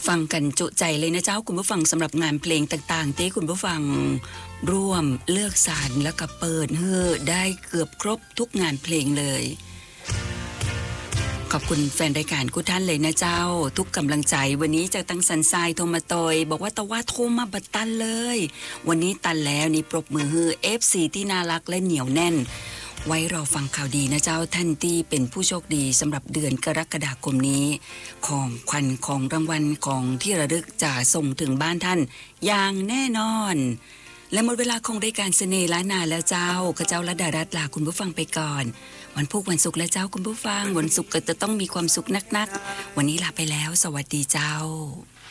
ฟังกันจุใจเลยนะเจ้าคุณผู้ฟังสำหรับงานเพลงต่างๆที่คุณผู้ฟังร่วมเลือกสรรแล้วก็เปิดได้เกือบครบทุกงานเพลงเลยขอบคุณแฟนรายการทุกท่านเลยนะเจ้าทุกกำลังใจวันนี้จากตั้งสันทรายโทรมาตอยบอกว่าตะว่าโทรมาบัดตันเลยวันนี้ตันแล้วนี่ปรบมือFC ที่น่ารักและเหนียวแน่นไว้รอฟังข่าวดีนะเจ้าท่านที่เป็นผู้โชคดีสำหรับเดือนกรกฎาคมนี้ของขวัญของรางวัลของที่ระลึกจะส่งถึงบ้านท่านอย่างแน่นอนและหมดเวลาของรายการเสน่ห์ล้านนาแล้วเจ้าข้าเจ้าระดารัตน์ลาคุณผู้ฟังไปก่อนวันพุธวันศุกร์และเจ้าคุณผู้ฟังวันศุกร์ก็จะต้องมีความสุขนักๆวันนี้ลาไปแล้วสวัสดีเจ้า